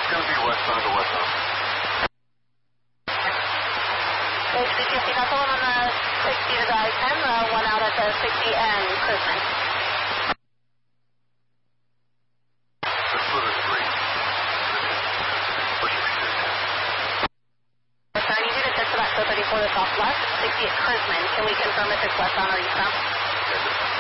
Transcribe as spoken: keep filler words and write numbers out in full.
It's going to be westbound to westbound. H B fifty, that's the one on the sixty to the I ten, the one out at the sixty and Chrisman. Let's put it three. Push me to the ten. Sir, I need you to check for that code thirty-four that's off left, sixty at Chrisman. Can we confirm if it's westbound or eastbound?